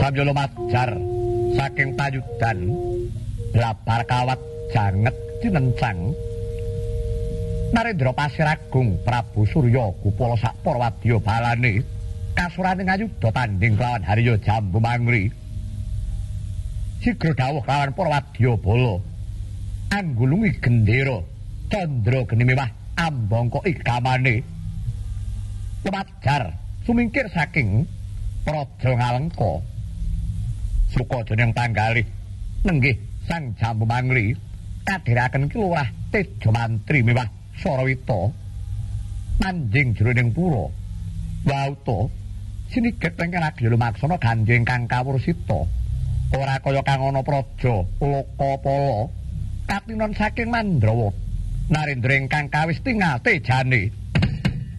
samya lumajar saking payudan blabar kawat janget cinencang Narendra Pasir Agung Prabu Surya Kupala sak para wadya balane kasurane ngayuda tanding kelawan Harya Jambu Mangri sigra dawuh kelawan para wadya bala anggulungi gendera candra geni mewah ambangka ikamane lumajar sumingkir saking Praja Ngalengka Sukaja ing panggalih nenggih Sang Jambu Mangri kadhiraken kilurah Teja Mantri mewah Sarawita manjing jroning pura wauta siniget ingkang lagi lumaksana gandhi ingkang kawursita ora kaya kang ana praja Lokapala katinon saking Mandrawa Narendra ingkang kawis tingal tejane